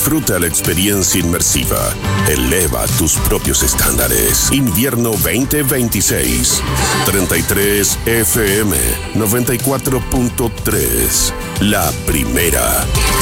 Disfruta la experiencia inmersiva. Eleva tus propios estándares. Invierno 2026. 33 FM 94.3. La primera.